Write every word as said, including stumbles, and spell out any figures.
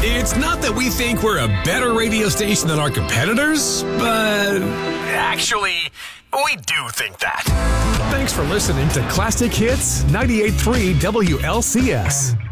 It's not that we think we're a better radio station than our competitors, but actually, we do think that. Thanks for listening to Classic Hits ninety-eight point three W L C S.